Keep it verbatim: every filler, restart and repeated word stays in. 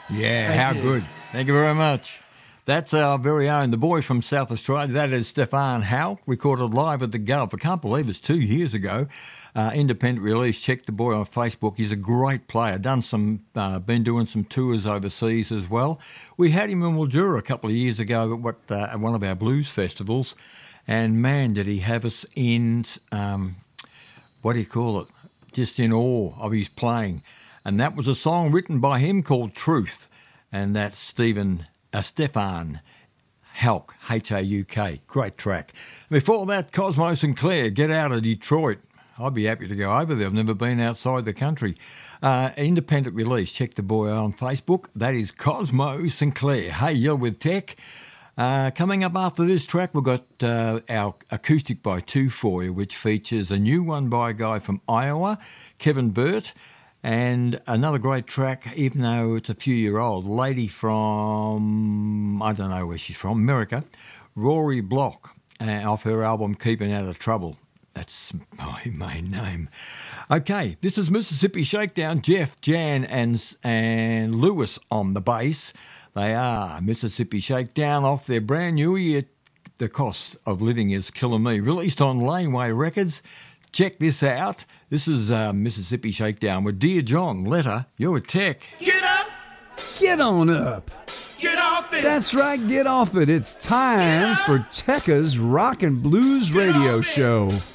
Yeah, Thank how you. good. Thank you very much. That's our very own, the boy from South Australia. That is Stefan Houck, recorded live at the Gov. I can't believe it's two years ago. Uh, independent release. Check the boy on Facebook. He's a great player. Done some, uh, been doing some tours overseas as well. We had him in Mildura a couple of years ago at what uh, at one of our blues festivals, and man, did he have us in um, what do you call it? Just in awe of his playing. And that was a song written by him called Truth, and that's Stephen uh, Stefan Houck, H A U K. Great track. Before that, Cosmo Sinclair, Get Out of Detroit. I'd be happy to go over there. I've never been outside the country. Uh, independent release. Check the boy out on Facebook. That is Cosmo Sinclair. Hey, you're with Tech. Uh, coming up after this track, we've got uh, our Acoustic by Two for you, which features a new one by a guy from Iowa, Kevin Burt, and another great track, even though it's a few year old, lady from, I don't know where she's from, America, Rory Block, uh, off her album Keeping Out of Trouble. That's my main name. Okay, this is Mississippi Shakedown. Jeff, Jan and, and Lewis on the bass. They are Mississippi Shakedown off their brand new year, The Cost of Living is Killing Me, released on Laneway Records. Check this out. This is uh, Mississippi Shakedown with Dear John. Letter, you're a Tech. Get up! Get on up. Get off it! That's right, get off it. It's time for Tekka's Rock and Blues Get Radio off it. Show.